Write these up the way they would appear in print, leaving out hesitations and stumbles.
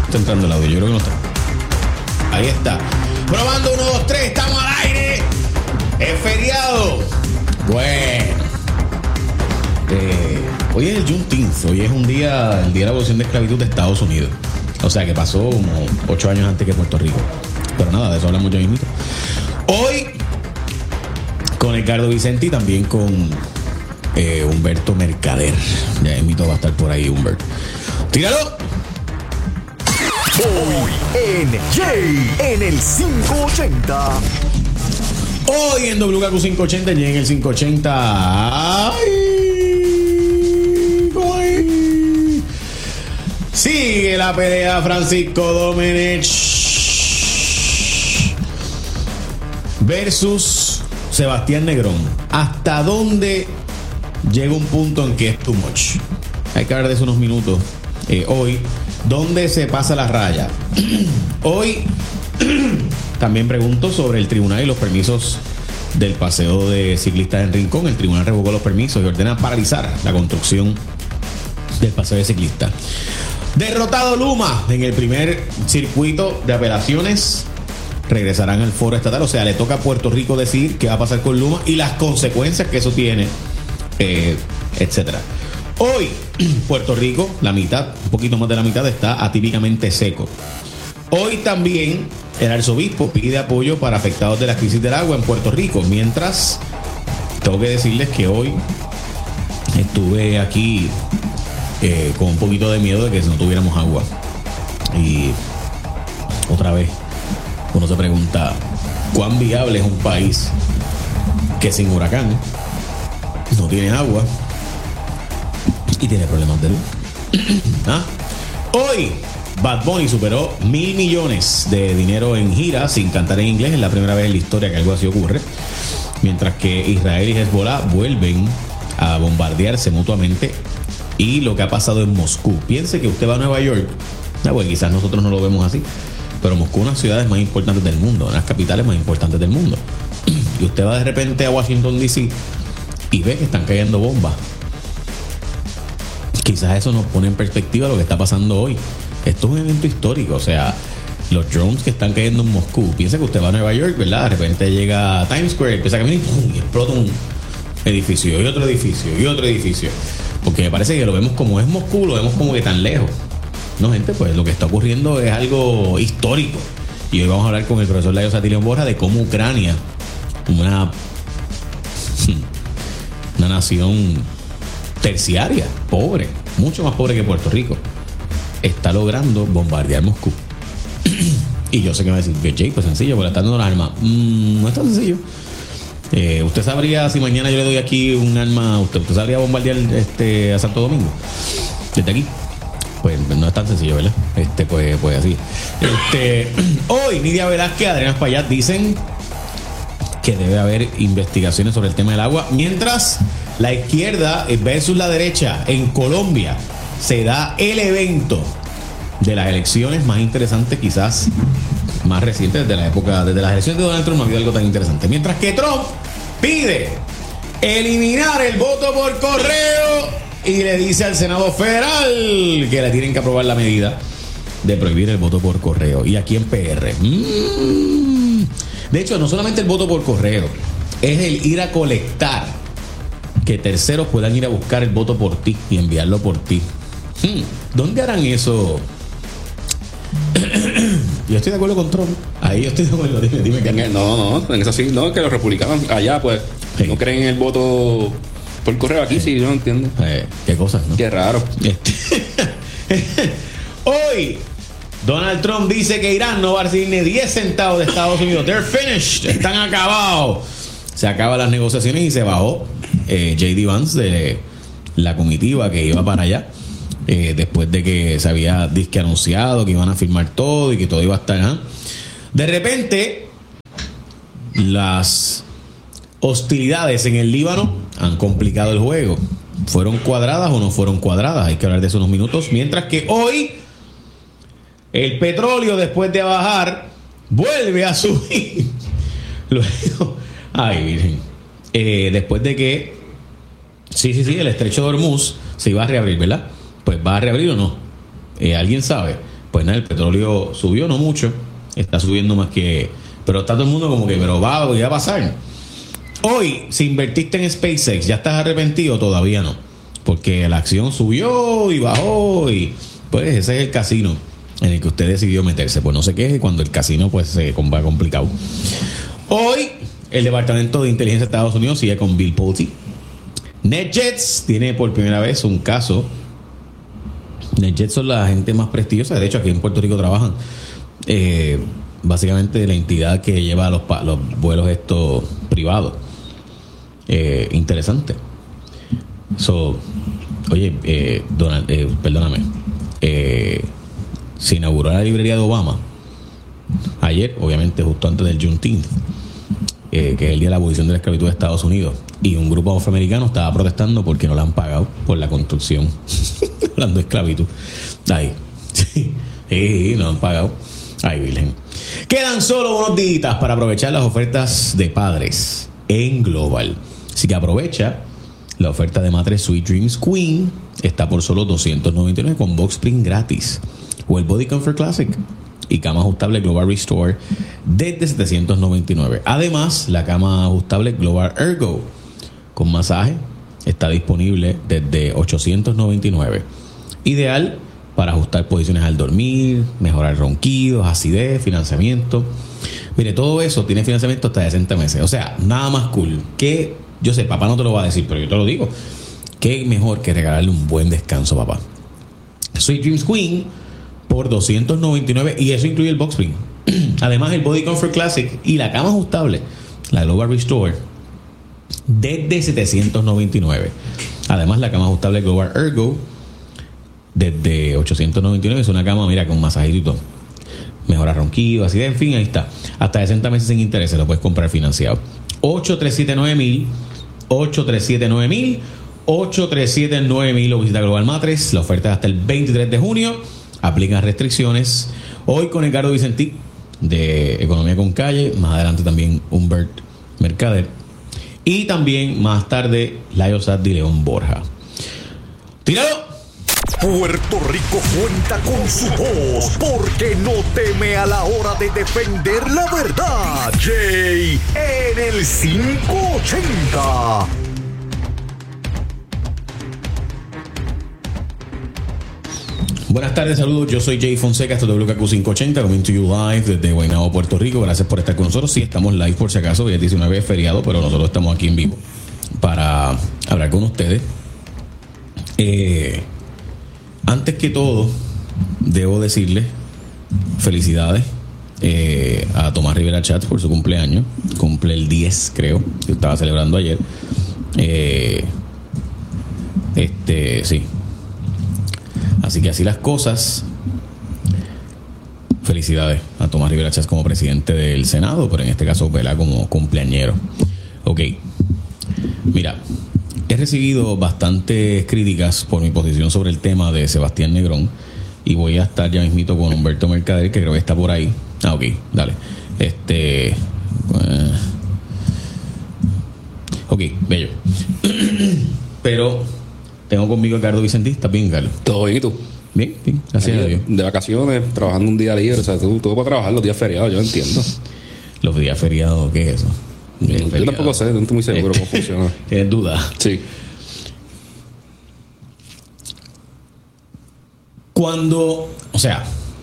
Está entrando el audio, yo creo que no está. Ahí está. Probando 1, 2, 3, estamos al aire. Es feriado. Bueno. Hoy es el Juneteenth. Hoy es el día de la abolición de esclavitud de Estados Unidos. O sea que pasó como 8 años antes que Puerto Rico. Pero nada, de eso hablamos ya mismito. Hoy con Edgardo Vicente y también con Humberto Mercader. Ya mismito va a estar por ahí Humberto. ¡Tíralo! Hoy en Jay en el 580. Hoy en WKQ 580, Jay en el 580. ¡Ay! Sigue la pelea Francisco Domenech versus Sebastián Negrón. ¿Hasta dónde llega un punto en que es too much? Hay que hablar de eso unos minutos. Hoy, ¿dónde se pasa la raya? Hoy también pregunto sobre el tribunal y los permisos del paseo de ciclistas en Rincón. El tribunal revocó los permisos y ordena paralizar la construcción del paseo de ciclistas. Derrotado Luma en el primer circuito de apelaciones, regresarán al foro estatal. O sea, le toca a Puerto Rico decidir qué va a pasar con Luma y las consecuencias que eso tiene, etcétera. Hoy, Puerto Rico, la mitad, un poquito más de la mitad, está atípicamente seco. Hoy también el arzobispo pide apoyo para afectados de la crisis del agua en Puerto Rico. Mientras, tengo que decirles que hoy estuve aquí con un poquito de miedo de que no tuviéramos agua. Y otra vez, uno se pregunta, ¿cuán viable es un país que sin huracán no tiene agua y tiene problemas de luz? ¿Ah? Hoy Bad Bunny superó 1,000 millones de dinero en gira sin cantar en inglés. Es la primera vez en la historia que algo así ocurre. Mientras que Israel y Hezbollah vuelven a bombardearse mutuamente. Y lo que ha pasado en Moscú. Piense que usted va a Nueva York. Bueno, quizás nosotros no lo vemos así, pero Moscú es una de las ciudades más importantes del mundo, una de las capitales más importantes del mundo. Y usted va de repente a Washington DC y ve que están cayendo bombas. Quizás eso nos pone en perspectiva lo que está pasando hoy. Esto es un evento histórico. O sea, los drones que están cayendo en Moscú. Piensa que usted va a Nueva York, ¿verdad? De repente llega a Times Square, empieza a caminar y explota un edificio y otro edificio y otro edificio. Porque me parece que lo vemos como es Moscú, lo vemos como que tan lejos. No, gente, pues lo que está ocurriendo es algo histórico. Y hoy vamos a hablar con el profesor Layo Satilión Borja de cómo Ucrania, una nación terciaria, pobre, mucho más pobre que Puerto Rico, está logrando bombardear Moscú. Y yo sé que me va a decir que Jay, pues sencillo, porque está dando las armas. No es tan sencillo. Usted sabría, si mañana yo le doy aquí un arma, usted sabría bombardear a Santo Domingo desde aquí. Pues no es tan sencillo, ¿verdad? Pues así. Hoy Nidia Velázquez, Adriana Espaillat dicen que debe haber investigaciones sobre el tema del agua, mientras la izquierda versus la derecha en Colombia se da el evento de las elecciones más interesantes, quizás más recientes desde las elecciones de Donald Trump. No ha habido algo tan interesante. Mientras que Trump pide eliminar el voto por correo y le dice al Senado Federal que le tienen que aprobar la medida de prohibir el voto por correo. Y aquí en PR. De hecho, no solamente el voto por correo, es el ir a colectar, que terceros puedan ir a buscar el voto por ti y enviarlo por ti. ¿Dónde harán eso? Yo estoy de acuerdo con Trump. Ahí yo estoy de acuerdo. Dime que No, en eso sí. No, que los republicanos allá, pues, sí, no creen en el voto por correo. Aquí sí, yo no entiendo. Qué cosas, ¿no? Qué raro. Hoy Donald Trump dice que Irán no va a recibir ni 10 centavos de Estados Unidos. They're finished. Están acabados. Se acaban las negociaciones y se bajó J.D. Vance de la comitiva que iba para allá. Después de que se había disque anunciado que iban a firmar todo y que todo iba a estar. De repente, las hostilidades en el Líbano han complicado el juego. ¿Fueron cuadradas o no fueron cuadradas? Hay que hablar de eso unos minutos. Mientras que hoy el petróleo, después de bajar, vuelve a subir. Luego, ay, virgen. Después de que sí, el estrecho de Hormuz se iba a reabrir, ¿verdad? Pues va a reabrir o no. ¿Alguien sabe? pues nada, el petróleo subió, no mucho, está subiendo más que... Pero está todo el mundo como que, pero va a pasar. Hoy, si invertiste en SpaceX, ¿ya estás arrepentido? Todavía no. Porque la acción subió y bajó y pues ese es el casino en el que usted decidió meterse. Pues no se queje cuando el casino pues se va complicado. Hoy, el Departamento de Inteligencia de Estados Unidos sigue con Bill Pulte. NetJets tiene por primera vez un caso. NetJets son la gente más prestigiosa. De hecho, aquí en Puerto Rico trabajan. Básicamente la entidad que lleva los vuelos estos privados. Interesante. Oye, Donald, perdóname. Se inauguró la librería de Obama ayer, obviamente justo antes del Juneteenth, que es el día de la abolición de la esclavitud de Estados Unidos, y un grupo afroamericano estaba protestando porque no le han pagado por la construcción. Hablando de esclavitud. Ahí. Sí, no han pagado. Ay, virgen. Quedan solo unos días para aprovechar las ofertas de padres en Global. Así que aprovecha la oferta de matres Sweet Dreams Queen. Está por solo $299 con box spring gratis. O el Body Comfort Classic y cama ajustable Global Restore desde $799. Además, la cama ajustable Global Ergo con masaje está disponible desde $899. Ideal para ajustar posiciones al dormir, mejorar ronquidos, acidez, financiamiento. Mire, todo eso tiene financiamiento hasta de 60 meses. O sea, nada más cool. Que yo sé, papá no te lo va a decir, pero yo te lo digo. Qué mejor que regalarle un buen descanso, papá. Sweet Dreams Queen por $299 y eso incluye el box spring. Además, el Body Comfort Classic y la cama ajustable, la Global Restore, desde $799. Además, la cama ajustable Global Ergo desde $899. Es una cama, mira, con masajito y todo. Mejora ronquido, así de, en fin, ahí está. Hasta 60 meses sin intereses, lo puedes comprar financiado. 837-9000, 837-9000, 837-9000 o visita Global Matres. La oferta es hasta el 23 de junio. Aplican restricciones. Hoy con Ricardo Vicentí de Economía con Calle. Más adelante también Humbert Mercader. Y también más tarde Layo Saddi y León Borja. ¡Tíralo! Puerto Rico cuenta con su voz porque no teme a la hora de defender la verdad. Jay en el 580. Buenas tardes, saludos. Yo soy Jay Fonseca, esto es WKQ 580, coming to you live desde Guaynabo, Puerto Rico. Gracias por estar con nosotros. Sí, estamos live por si acaso. Hoy es 19 feriado, pero nosotros estamos aquí en vivo para hablar con ustedes. Antes que todo, debo decirle felicidades a Tomás Rivera Chatz por su cumpleaños. Cumple el 10, creo. Yo estaba celebrando ayer. Sí. Así que así las cosas. Felicidades a Tomás Rivera Chatz como presidente del Senado, pero en este caso, ¿verdad?, como cumpleañero. Ok. Mira, he recibido bastantes críticas por mi posición sobre el tema de Sebastián Negrón y voy a estar ya mismito con Humberto Mercader, que creo que está por ahí. Ok, dale. Ok, bello. Pero tengo conmigo a Ricardo Vicentí. ¿Estás bien, Carlos? Todo bien, ¿y tú? Bien, gracias a Dios. De vacaciones, trabajando un día libre. O sea, tú para trabajar los días feriados, yo entiendo. ¿Los días feriados qué es eso? Yo tampoco sé, no estoy muy seguro cómo funciona. ¿Tienes dudas? Sí. Cuando, o sea,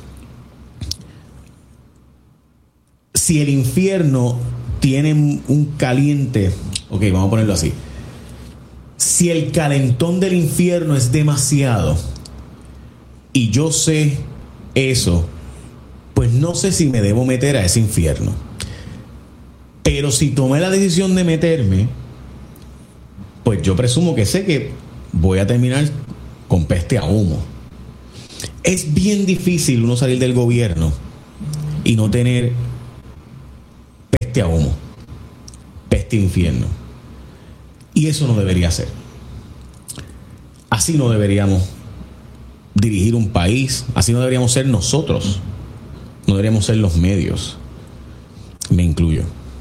si el infierno tiene un caliente, ok, vamos a ponerlo así. Si el calentón del infierno es demasiado y yo sé eso, pues no sé si me debo meter a ese infierno. Pero si tomé la decisión de meterme, pues yo presumo que sé que voy a terminar con peste a humo. Es bien difícil uno salir del gobierno y no tener peste a humo, peste a infierno. Y eso no debería ser. Así no deberíamos dirigir un país, así no deberíamos ser nosotros, no deberíamos ser los medios. Me incluyo.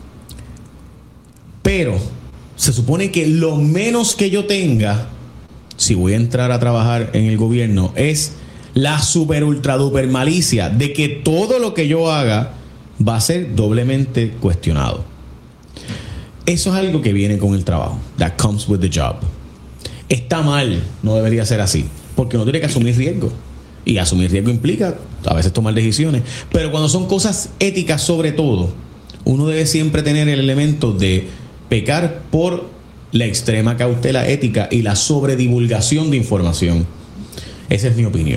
Pero se supone que lo menos que yo tenga, si voy a entrar a trabajar en el gobierno, es la super ultra duper malicia de que todo lo que yo haga va a ser doblemente cuestionado. Eso es algo que viene con el trabajo. That comes with the job. Está mal, no debería ser así, porque uno tiene que asumir riesgo. Y asumir riesgo implica a veces tomar decisiones. Pero cuando son cosas éticas sobre todo, uno debe siempre tener el elemento de pecar por la extrema cautela ética y la sobredivulgación de información. Esa es mi opinión.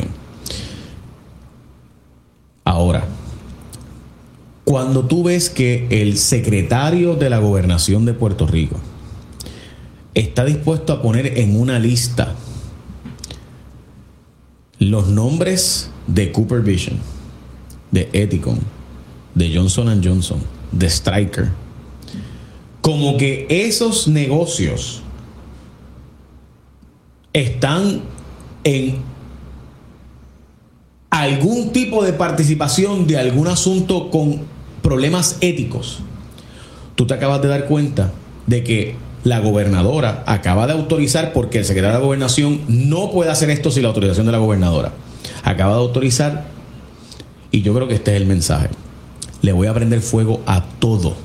Ahora, cuando tú ves que el secretario de la Gobernación de Puerto Rico está dispuesto a poner en una lista los nombres de Cooper Vision, de Ethicon, de Johnson & Johnson, de Stryker, como que esos negocios están en algún tipo de participación de algún asunto con problemas éticos, tú te acabas de dar cuenta de que la gobernadora acaba de autorizar, porque el secretario de la Gobernación no puede hacer esto sin la autorización de la gobernadora, acaba de autorizar, y yo creo que este es el mensaje: le voy a prender fuego a todo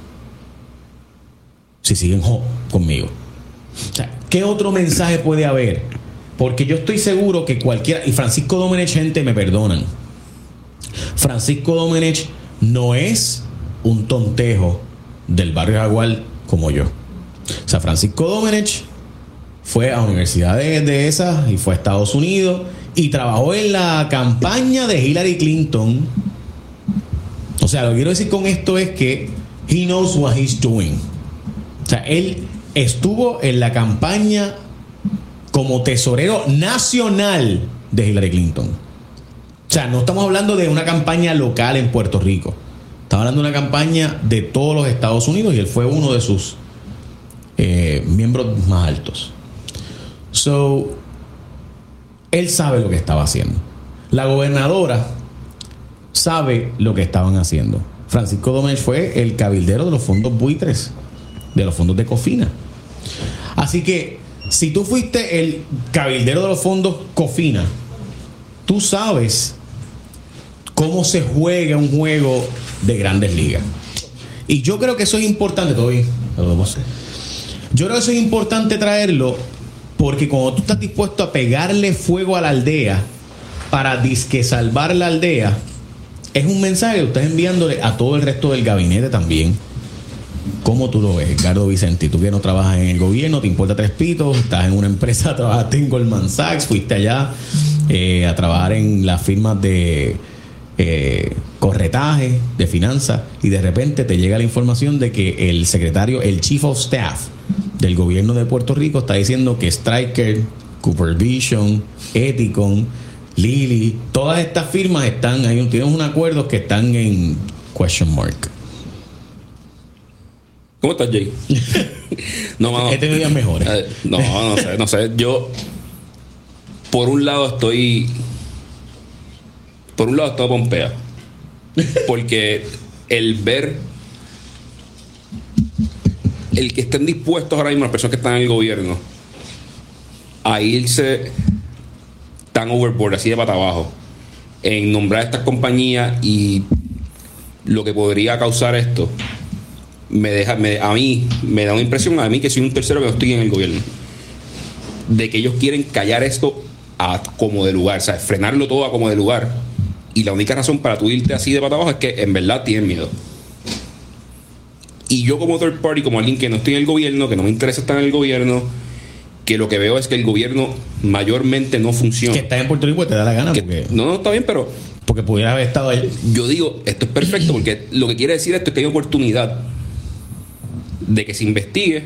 si siguen conmigo. O sea, ¿qué otro mensaje puede haber? Porque yo estoy seguro que cualquiera, y Francisco Domenech, gente, me perdonan, Francisco Domenech no es un tontejo del barrio Jaguar como yo. O sea, Francisco Domenech fue a universidades de esas y fue a Estados Unidos y trabajó en la campaña de Hillary Clinton. O sea, lo que quiero decir con esto es que he knows what he's doing. O sea, él estuvo en la campaña como tesorero nacional de Hillary Clinton. O sea, no estamos hablando de una campaña local en Puerto Rico. Estamos hablando de una campaña de todos los Estados Unidos y él fue uno de sus miembros más altos. So, él sabe lo que estaba haciendo. La gobernadora sabe lo que estaban haciendo. Francisco Domenech fue el cabildero de los fondos buitres, de los fondos de Cofina. Así que, si tú fuiste el cabildero de los fondos Cofina, tú sabes cómo se juega un juego de Grandes Ligas. Y yo creo que eso es importante. Yo creo que eso es importante traerlo, porque cuando tú estás dispuesto a pegarle fuego a la aldea para disque salvar la aldea, es un mensaje que estás enviándole a todo el resto del gabinete también. ¿Cómo tú lo ves, Edgardo Vicente? Tú que no trabajas en el gobierno, te importa tres pitos, estás en una empresa, trabajaste en Goldman Sachs, fuiste allá a trabajar en las firmas de corretaje, de finanzas, y de repente te llega la información de que el secretario, el Chief of Staff del gobierno de Puerto Rico está diciendo que Stryker, Cooper Vision, Ethicon, Lilly, todas estas firmas están, tienen un acuerdo que están en question mark. ¿Cómo estás, Jay? No, mano. He tenido días mejores. No sé. Yo, por un lado estoy pompea. Porque el ver el que estén dispuestos ahora mismo las personas que están en el gobierno a irse tan overboard, así de pata abajo, en nombrar estas compañías y lo que podría causar esto, a mí me da una impresión, a mí que soy un tercero que no estoy en el gobierno, de que ellos quieren callar esto a como de lugar, o sea, frenarlo todo a como de lugar, y la única razón para tú irte así de pata abajo es que en verdad tienen miedo. Y yo como third party, como alguien que no estoy en el gobierno, que no me interesa estar en el gobierno, que lo que veo es que el gobierno mayormente no funciona. Que estás en Puerto Rico y te da la gana. No, está bien, pero porque pudiera haber estado ahí. Yo digo, esto es perfecto, porque lo que quiere decir esto es que hay oportunidad de que se investigue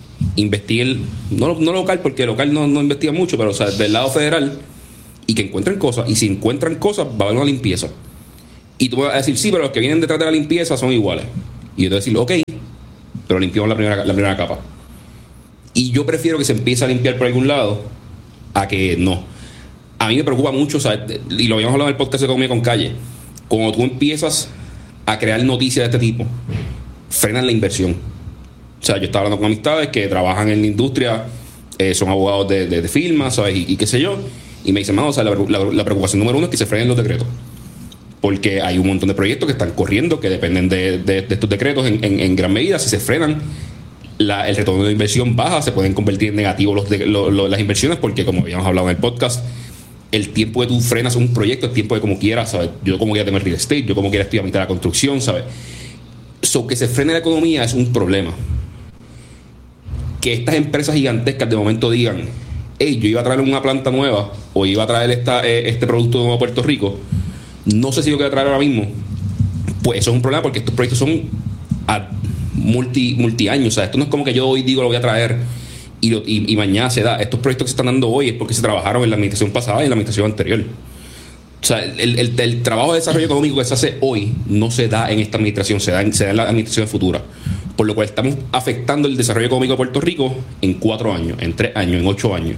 no local, porque local no investiga mucho, pero o sea, del lado federal, y que encuentren cosas, y si encuentran cosas va a haber una limpieza, y tú vas a decir, sí, pero los que vienen detrás de la limpieza son iguales, y yo te voy a decir, ok, pero limpiamos la primera capa, y yo prefiero que se empiece a limpiar por algún lado a que no. A mí me preocupa mucho, o sea, y lo habíamos hablado en el podcast de Economía con Calle, cuando tú empiezas a crear noticias de este tipo, frenan la inversión. O sea, yo estaba hablando con amistades que trabajan en la industria, son abogados de firmas, ¿sabes? Y qué sé yo. Y me dicen, mano, o sea, la preocupación número uno es que se frenen los decretos. Porque hay un montón de proyectos que están corriendo que dependen de estos decretos en gran medida. Si se frenan, el retorno de inversión baja, se pueden convertir en negativos las inversiones, porque como habíamos hablado en el podcast, el tiempo que tú frenas un proyecto, el tiempo de como quieras, ¿sabes? Yo como quiera tengo el real estate, yo como quiera estoy a mitad de la construcción, ¿sabes? So, que se frene la economía es un problema. Que estas empresas gigantescas de momento digan, hey, yo iba a traer una planta nueva o iba a traer este producto nuevo a Puerto Rico, no sé si lo que voy a traer ahora mismo. Pues eso es un problema, porque estos proyectos son a multi-años. O sea, esto no es como que yo hoy digo lo voy a traer y mañana se da. Estos proyectos que se están dando hoy es porque se trabajaron en la administración pasada y en la administración anterior. O sea, el trabajo de desarrollo económico que se hace hoy no se da en esta administración, se da en la administración futura. Por lo cual estamos afectando el desarrollo económico de Puerto Rico en 4 años, en 3 años, en 8 años.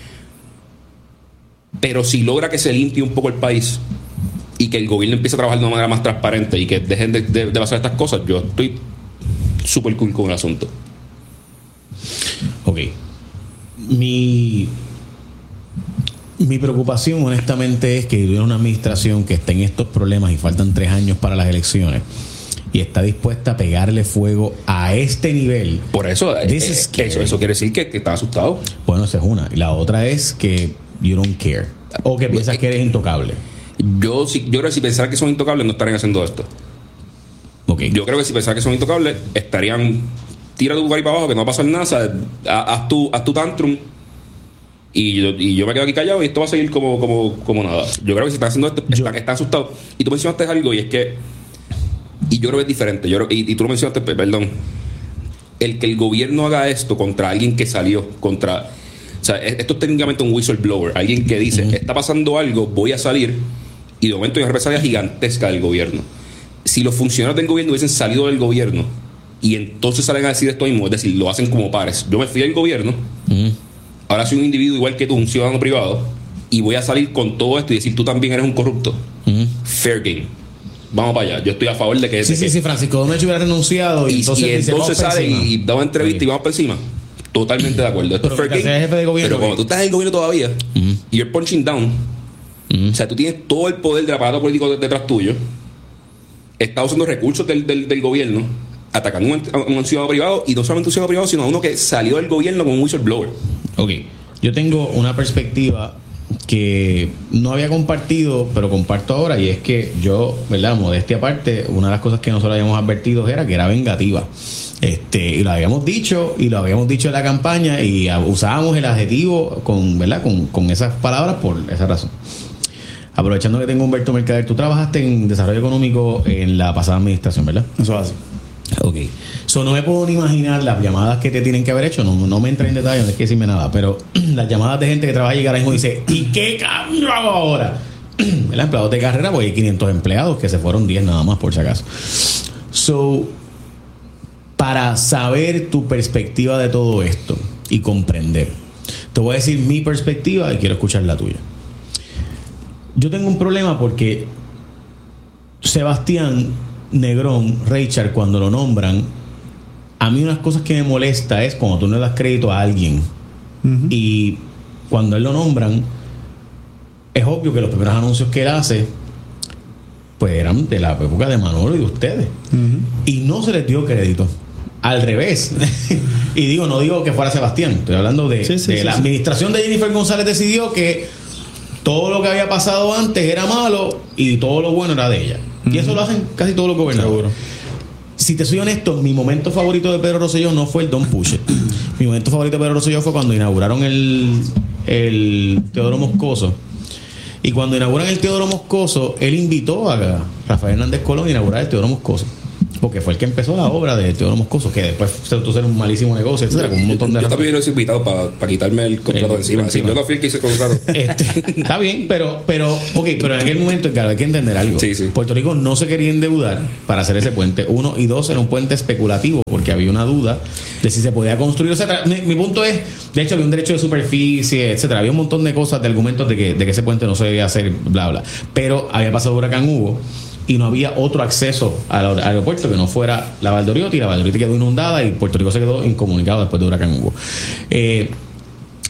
Pero si logra que se limpie un poco el país y que el gobierno empiece a trabajar de una manera más transparente y que dejen de pasar estas cosas, yo estoy súper cool con el asunto. Ok. Mi preocupación, honestamente, es que hubiera una administración que esté en estos problemas y faltan 3 años para las elecciones y está dispuesta a pegarle fuego a este nivel. Por eso, eso quiere decir que está asustado. Bueno, esa es una. Y la otra es que you don't care. O que piensas que eres intocable. Yo creo que si pensaran que son intocables, no estarían haciendo esto. Okay. Yo creo que si pensaran que son intocables, estarían... Tira tu lugar y para abajo, que no va a pasar nada, ¿sabes? Haz tu tantrum y yo me quedo aquí callado y esto va a seguir como nada. Yo creo que si están haciendo esto, están asustados. Y tú mencionaste algo, y es que... Y yo creo que es diferente. Y tú lo mencionaste, perdón. El que el gobierno haga esto contra alguien que salió, contra... O sea, esto es técnicamente un whistleblower. Alguien que dice, está pasando algo, voy a salir, y de momento hay una represalia gigantesca del gobierno. Si los funcionarios del gobierno hubiesen salido del gobierno y entonces salen a decir esto mismo, es decir, lo hacen como pares. Yo me fui del gobierno, ahora soy un individuo igual que tú, un ciudadano privado, y voy a salir con todo esto y decir, tú también eres un corrupto. Fair game. Vamos para allá. Yo estoy a favor de que... Sí, Francisco Domecq hubiera renunciado y entonces sale y da una entrevista y vamos para encima. Totalmente de acuerdo. Esto es fair game. Jefe de gobierno, pero cuando tú estás en el gobierno todavía y you're punching down, o sea, tú tienes todo el poder del aparato político detrás tuyo, estás usando recursos del gobierno, atacando a un ciudadano privado, y no solamente un ciudadano privado, sino a uno que salió del gobierno como un whistleblower. Ok. Yo tengo una perspectiva que no había compartido, pero comparto ahora, y es que yo, ¿verdad? Modestia aparte, una de las cosas que nosotros habíamos advertido era que era vengativa. Y lo habíamos dicho en la campaña, y usábamos el adjetivo ¿verdad? Con esas palabras por esa razón. Aprovechando que tengo Humberto Mercader, tú trabajaste en desarrollo económico en la pasada administración, ¿verdad? Eso hace. Ok. No me puedo ni imaginar las llamadas que te tienen que haber hecho. No me entré en detalle, no es que decirme nada, pero las llamadas de gente que trabaja y ahora mismo dice, ¿y qué cambio hago ahora? El empleado de carrera, pues hay 500 empleados, que se fueron 10 nada más, por si acaso. Para saber tu perspectiva de todo esto y comprender, te voy a decir mi perspectiva y quiero escuchar la tuya. Yo tengo un problema porque Sebastián Negrón, Richard, cuando lo nombran, a mí unas cosas que me molesta es cuando tú no le das crédito a alguien, y cuando él lo nombran, es obvio que los primeros anuncios que él hace pues eran de la época de Manolo y de ustedes, y no se les dio crédito. Al revés. Y no digo que fuera Sebastián, estoy hablando de la administración de Jennifer González decidió que todo lo que había pasado antes era malo y todo lo bueno era de ella. Y eso lo hacen casi todos los gobernadores. Si te soy honesto, mi momento favorito de Pedro Rosselló no fue el Don't Push It. Mi momento favorito de Pedro Rosselló fue cuando inauguraron el Teodoro Moscoso. Y cuando inauguran el Teodoro Moscoso, él invitó a Rafael Hernández Colón a inaugurar el Teodoro Moscoso, porque fue el que empezó la obra de Teodoro Moscoso, que después se tuvo ser un malísimo negocio, etcétera, con un montón de... Yo también lo he invitado para quitarme el contrato de encima. Yo no fui el que hice el contrato. Está bien, pero en aquel momento, claro, hay que entender algo. Sí. Puerto Rico no se quería endeudar para hacer ese puente. 1 y 2 era un puente especulativo, porque había una duda de si se podía construir, etcétera. Mi punto es, de hecho, había un derecho de superficie, etcétera. Había un montón de cosas, de argumentos de que ese puente no se debía hacer, bla, bla. Pero había pasado huracán Hugo y no había otro acceso al aeropuerto que no fuera la Valdoriotti, y la Valdoriotti quedó inundada y Puerto Rico se quedó incomunicado después de huracán Hugo.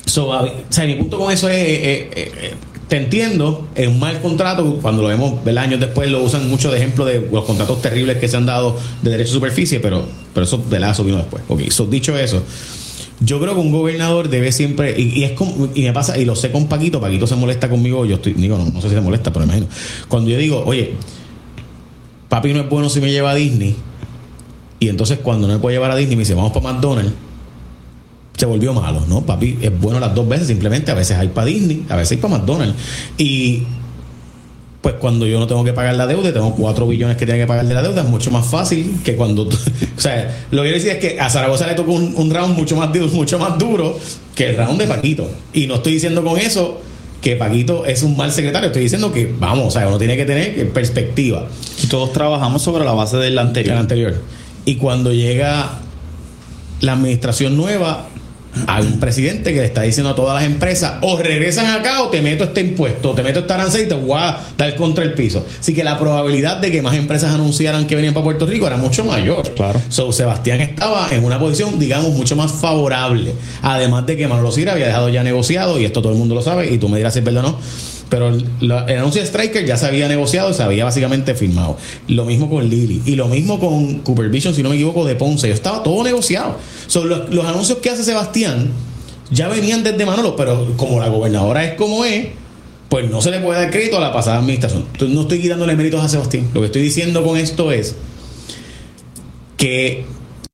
O sea, mi punto con eso es te entiendo, es un mal contrato, cuando lo vemos años después lo usan mucho de ejemplo de los contratos terribles que se han dado de derecho de superficie, pero eso eso vino después. Okay, dicho eso, yo creo que un gobernador debe siempre, y es como, y me pasa, y lo sé con Paquito se molesta conmigo, no sé si se molesta, pero me imagino, cuando yo digo, oye, papi no es bueno si me lleva a Disney, y entonces cuando no me puede llevar a Disney me dice, vamos para McDonald's, se volvió malo, ¿no? Papi es bueno las dos veces, simplemente a veces hay para Disney, a veces hay para McDonald's. Y pues cuando yo no tengo que pagar la deuda, tengo 4 billones que tiene que pagar de la deuda, es mucho más fácil que cuando o sea, lo que quiero decir es que a Zaragoza le tocó un round mucho más duro que el round de Paquito. Y no estoy diciendo con eso que Paquito es un mal secretario, estoy diciendo que vamos, o sea, uno tiene que tener perspectiva. Y todos trabajamos sobre la base del anterior. Y cuando llega la administración nueva, hay un presidente que le está diciendo a todas las empresas, o regresan acá o te meto este impuesto, o te meto esta arancel y te voy a dar contra el piso. Así que la probabilidad de que más empresas anunciaran que venían para Puerto Rico era mucho mayor. Claro. Sebastián estaba en una posición, digamos, mucho más favorable. Además de que Manolo Sira había dejado ya negociado, y esto todo el mundo lo sabe, y tú me dirás si es verdad o no, pero el anuncio de Stryker ya se había negociado y se había básicamente firmado. Lo mismo con Lili y lo mismo con Cooper Vision, si no me equivoco, de Ponce. Estaba todo negociado. Los anuncios que hace Sebastián ya venían desde Manolo, pero como la gobernadora es como es, pues no se le puede dar crédito a la pasada administración. Entonces, no estoy quitándole méritos a Sebastián. Lo que estoy diciendo con esto es que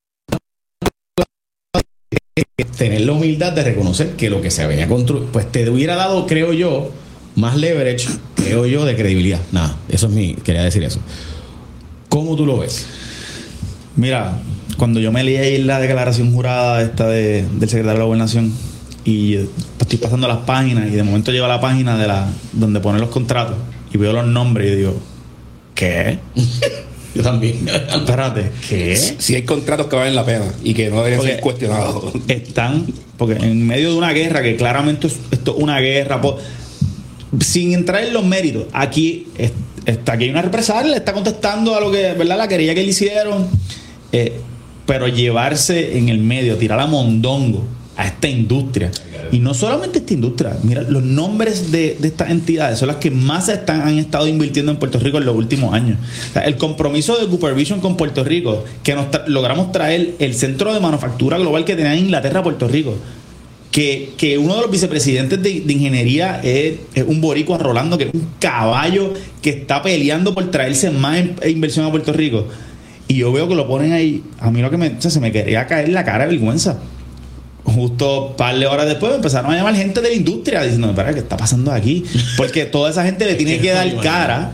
tener la humildad de reconocer que lo que se venía construir, pues te hubiera dado, creo yo, más leverage, creo yo, de credibilidad. Nada, eso es quería decir eso. ¿Cómo tú lo ves? Mira, cuando yo me leí la declaración jurada esta del secretario de la Gobernación y estoy pasando las páginas y de momento llego a la página donde ponen los contratos y veo los nombres y digo, ¿qué? Yo también. Espérate, ¿qué? Si hay contratos que valen la pena y que no deberían ser cuestionados. Porque en medio de una guerra, que claramente esto es una guerra, sin entrar en los méritos, aquí hay una represalia, le está contestando a lo que, ¿verdad?, la querella que le hicieron, pero llevarse en el medio, tirar a mondongo a esta industria, y no solamente esta industria, mira, los nombres de estas entidades son las que más han estado invirtiendo en Puerto Rico en los últimos años. O sea, el compromiso de Cooper Vision con Puerto Rico, que logramos traer el centro de manufactura global que tenía en Inglaterra a Puerto Rico, que uno de los vicepresidentes de ingeniería es un boricua, Rolando, que es un caballo que está peleando por traerse más inversión a Puerto Rico. Y yo veo que lo ponen ahí. A mí se me quería caer la cara de vergüenza. Justo un par de horas después me empezaron a llamar gente de la industria diciendo, espera, ¿qué está pasando aquí? Porque toda esa gente le tiene que dar cara,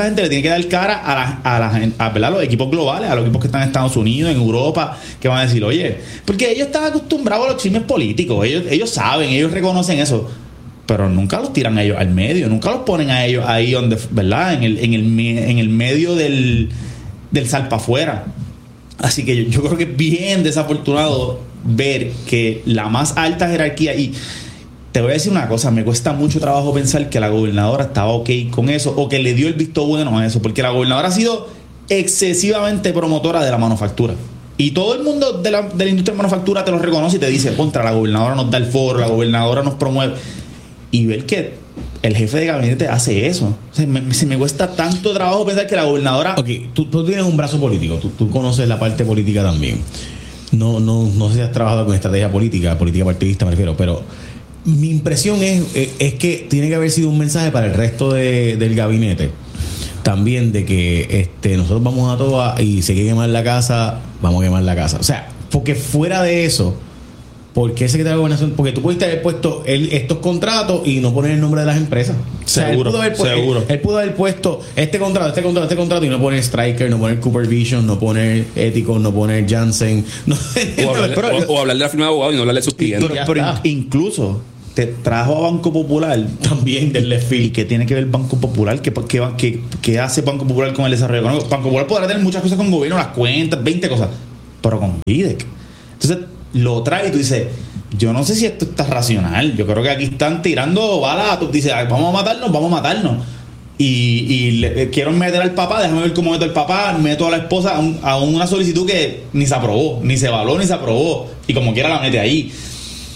a los equipos globales, a los equipos que están en Estados Unidos, en Europa, que van a decir, oye, porque ellos están acostumbrados a los chismes políticos, ellos saben, ellos reconocen eso, pero nunca los tiran a ellos al medio, nunca los ponen a ellos ahí donde, ¿verdad? En el medio del salpa afuera. Así que yo creo que es bien desafortunado ver que la más alta jerarquía, y te voy a decir una cosa, me cuesta mucho trabajo pensar que la gobernadora estaba ok con eso o que le dio el visto bueno a eso, porque la gobernadora ha sido excesivamente promotora de la manufactura y todo el mundo de la industria de manufactura te lo reconoce y te dice, contra, la gobernadora nos da el foro, la gobernadora nos promueve, y ver que el jefe de gabinete hace eso, o sea, me cuesta tanto trabajo pensar que la gobernadora... Ok, tú tienes un brazo político, tú conoces la parte política también. No sé si has trabajado con estrategia política partidista me refiero, pero mi impresión es que tiene que haber sido un mensaje para el resto del gabinete también, de que nosotros vamos a todas y si hay que quemar la casa, vamos a quemar la casa. O sea, porque fuera de eso, ¿por qué el secretario de Gobernación? Porque tú pudiste haber puesto estos contratos y no poner el nombre de las empresas. Seguro, o sea, él pudo haber puesto este contrato y no poner Stryker, no poner Cooper Vision, no poner Ético, no poner Janssen. No, o hablar de la firma de abogado y no hablarle de sus clientes. Pero incluso te trajo a Banco Popular también del left field. ¿Y qué tiene que ver Banco Popular? ¿Qué hace Banco Popular con el desarrollo económico? Banco Popular podrá tener muchas cosas con el gobierno, las cuentas, 20 cosas, pero con VIDEC. Entonces lo trae y tú dices, yo no sé si esto está racional, yo creo que aquí están tirando balas, tú dices, vamos a matarnos y quiero meter al papá, déjame ver cómo meto al papá, meto a la esposa a una solicitud que ni se aprobó, ni se evaluó, ni se aprobó, y como quiera la mete ahí.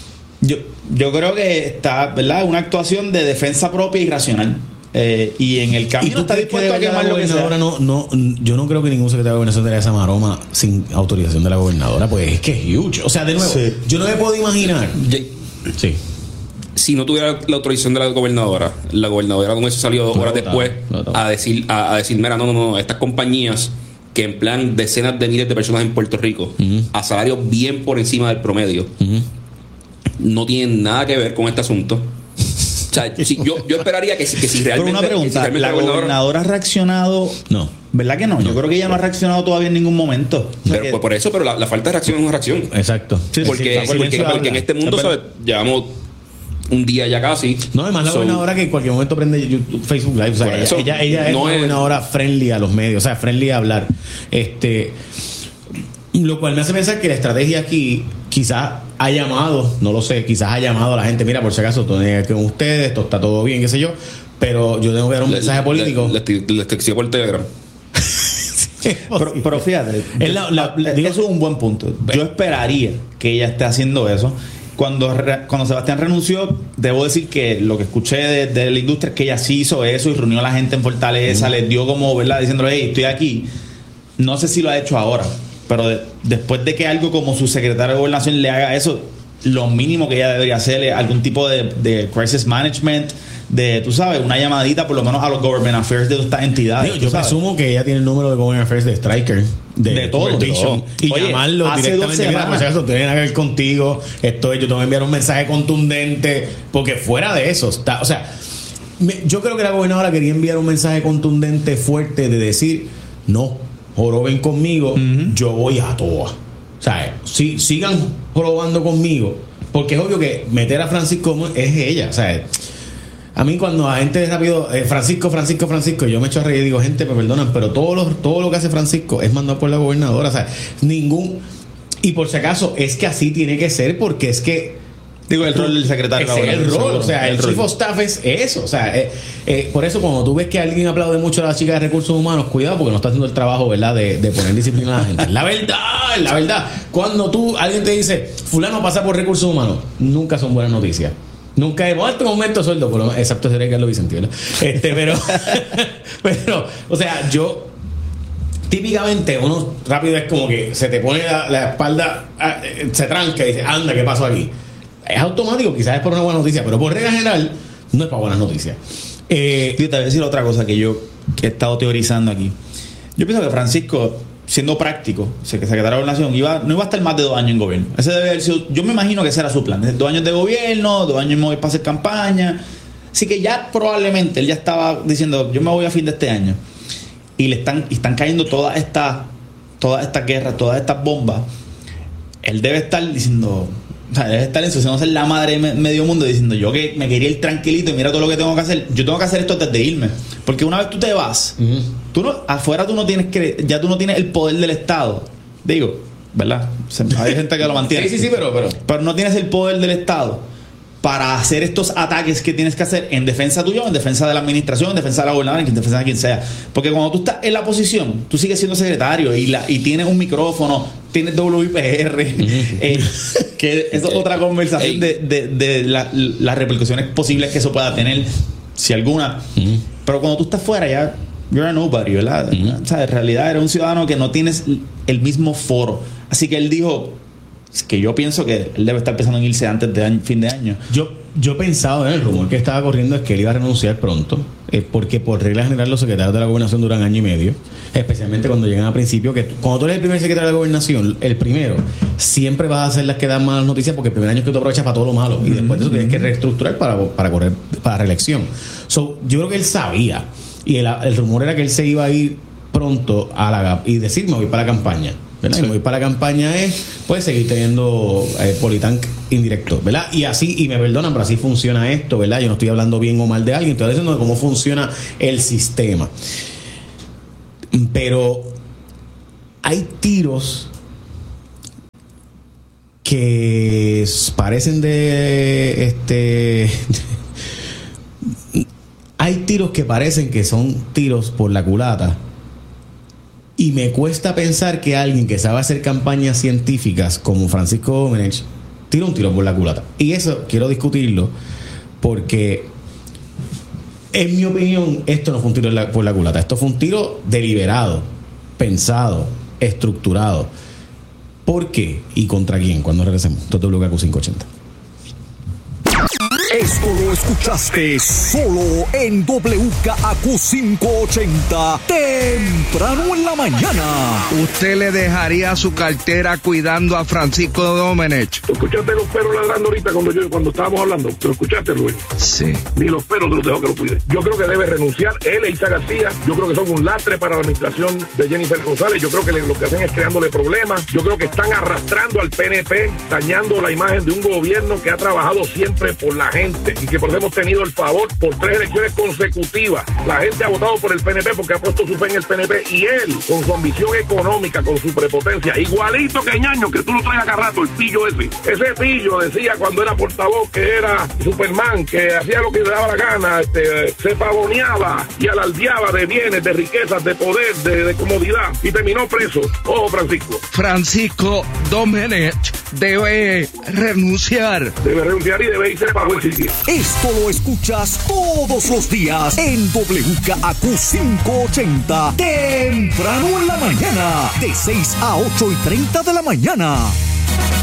Yo creo que está, ¿verdad? Una actuación de defensa propia y racional. Y en el camino está dispuesto a quemar lo que sea. Yo no creo que ningún secretario de gobernación tenga esa maroma sin autorización de la gobernadora, pues es que es huge. O sea, de nuevo, yo no me puedo imaginar. Sí. Si no tuviera la autorización de la gobernadora con eso salió horas después a decir, mira, no, estas compañías que emplean decenas de miles de personas en Puerto Rico a salarios bien por encima del promedio no tienen nada que ver con este asunto. O sea, yo esperaría que si realmente... Pero una pregunta, ¿la gobernadora ha reaccionado? No. ¿Verdad que no? Yo creo que ella no ha reaccionado todavía en ningún momento. Pero por eso, la falta de reacción es una reacción. Exacto. Porque en este mundo, ¿sabes? Llevamos un día ya casi. No, además la gobernadora que en cualquier momento prende YouTube, Facebook Live. O sea, ella es no una gobernadora friendly a los medios, o sea, friendly a hablar. Lo cual me hace pensar que la estrategia aquí quizás ha llamado, no lo sé, quizás ha llamado a la gente, mira, por si acaso, con ustedes, esto está todo bien, qué sé yo, pero yo tengo que dar un mensaje político. Les texté por Telegram. Pero fíjate, eso es un buen punto. Yo esperaría que ella esté haciendo eso. Cuando Sebastián renunció, debo decir que lo que escuché de la industria es que ella sí hizo eso y reunió a la gente en Fortaleza, les dio como, ¿verdad? Diciéndole, hey, estoy aquí. No sé si lo ha hecho ahora, pero después de que algo como su secretario de Gobernación le haga eso, lo mínimo que ella debería hacer es algún tipo de crisis management, tú sabes, una llamadita por lo menos a los government affairs de estas entidades. Yo presumo que ella tiene el número de government affairs de Stryker, de todo. Y oye, llamarlo directamente. Mira, por si acaso tienen que ver contigo, yo te voy a enviar un mensaje contundente, porque fuera de eso está, o sea, yo creo que la gobernadora quería enviar un mensaje contundente, fuerte, de decir, no, joroben conmigo, yo voy a toa. O sea, sigan jorobando conmigo, porque es obvio que meter a Francisco es ella. O sea, a mí cuando la gente rápido, Francisco, yo me echo a reír y digo, gente, me perdonan, pero todo lo que hace Francisco es mandado por la gobernadora. O sea, y por si acaso, es que así tiene que ser, porque es que el rol del secretario. Es el rol, o sea, el chief of staff es eso. O sea, por eso cuando tú ves que alguien aplaude mucho a la chica de recursos humanos, cuidado, porque no está haciendo el trabajo, ¿verdad? De poner disciplina a la gente. La verdad, cuando alguien te dice, fulano pasa por recursos humanos, nunca son buenas noticias. Nunca hemos alto momento de sueldo, excepto sería Carlos Vicente, ¿verdad? Pero, o sea, yo típicamente uno rápido es como que se te pone la espalda, se tranca y dice, anda, ¿qué pasó aquí? Es automático, quizás es por una buena noticia, pero por regla general no es para buenas noticias. Te voy a decir otra cosa que he estado teorizando aquí. Yo pienso que Francisco, siendo práctico, secretario de Gobernación, no iba a estar más de 2 años en gobierno. Ese debe haber sido, yo me imagino que ese era su plan. 2 años de gobierno, 2 años me voy para hacer campaña. Así que ya probablemente él ya estaba diciendo, yo me voy a fin de este año. Y están cayendo todas estas guerras, todas estas bombas. Él debe estar diciendo, o sea, debe estar ensuciándose la madre de medio mundo diciendo, yo que me quería ir tranquilito y mira todo lo que tengo que hacer. Yo tengo que hacer esto antes de irme. Porque una vez tú te vas, afuera tú no tienes el poder del Estado. Digo, ¿verdad? Hay gente que lo mantiene. Sí, pero no tienes el poder del Estado para hacer estos ataques que tienes que hacer en defensa tuya, en defensa de la administración, en defensa de la gobernadora, en defensa de quien sea. Porque cuando tú estás en la posición, tú sigues siendo secretario y tienes un micrófono, tienes WIPR, que es otra conversación de las repercusiones posibles que eso pueda tener, si alguna. Pero cuando tú estás fuera ya, you're a nobody, ¿verdad? O sea, en realidad eres un ciudadano que no tienes el mismo foro. Así que él dijo, es que yo pienso que él debe estar pensando en irse antes de fin de año. Yo pensaba, el rumor que estaba corriendo es que él iba a renunciar pronto, porque por regla general los secretarios de la gobernación duran 1 año y medio, especialmente cuando llegan a principio, que cuando tú eres el primer secretario de la gobernación, el primero, siempre vas a hacer las que dan malas noticias, porque el primer año es que tú aprovechas para todo lo malo, y después de eso tienes que reestructurar para correr para reelección. Yo creo que él sabía, y el rumor era que él se iba a ir pronto y decir, me voy para la campaña. ¿verdad? Sí. Y me voy para la campaña es pues seguir teniendo Politank indirecto, ¿verdad? Y así, y me perdonan, pero así funciona esto, ¿verdad? Yo no estoy hablando bien o mal de alguien, estoy diciendo de cómo funciona el sistema. Pero hay tiros que parecen hay tiros que parecen que son tiros por la culata. Y me cuesta pensar que alguien que sabe hacer campañas científicas como Francisco Domenech tira un tiro por la culata. Y eso quiero discutirlo porque, en mi opinión, esto no fue un tiro por la culata. Esto fue un tiro deliberado, pensado, estructurado. ¿Por qué? ¿Y contra quién? Cuando regresemos. Toto WKQ 580. Esto lo escuchaste solo en WKAQ 580, temprano en la mañana. ¿Usted le dejaría su cartera cuidando a Francisco Domenech? ¿Tú escuchaste los perros ladrando ahorita cuando estábamos hablando? ¿Te lo escuchaste, Luis? Sí. Ni los perros te los dejó que lo cuide. Yo creo que debe renunciar él e Isa García. Yo creo que son un lastre para la administración de Jennifer González. Yo creo que lo que hacen es creándole problemas. Yo creo que están arrastrando al PNP, dañando la imagen de un gobierno que ha trabajado siempre por la gente y que por eso hemos tenido el favor por 3 elecciones consecutivas. La gente ha votado por el PNP porque ha puesto su fe en el PNP, y él, con su ambición económica, con su prepotencia, igualito que Ñaño, que tú lo traes acá rato, el pillo ese pillo decía cuando era portavoz que era Superman, que hacía lo que le daba la gana, se pavoneaba y alardeaba de bienes, de riquezas, de poder, de comodidad, y terminó preso. Ojo, Francisco Domenech debe renunciar. Debe renunciar y debe irse para buen sitio. Esto lo escuchas todos los días en WKAQ 580, temprano en la mañana, de 6 a 8:30 de la mañana.